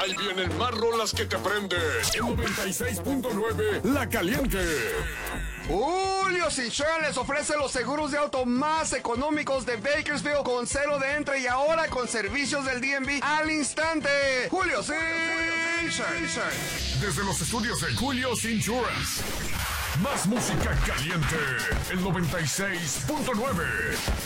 Ahí vienen más rolas que te prenden. En 96.9, La Caliente. Julio Cintrón les ofrece los seguros de auto más económicos de Bakersfield con cero de entre y ahora con servicios del DMV al instante. Julio Cintrón. Desde los estudios de Julio Insurance. Más música caliente. El 96.9.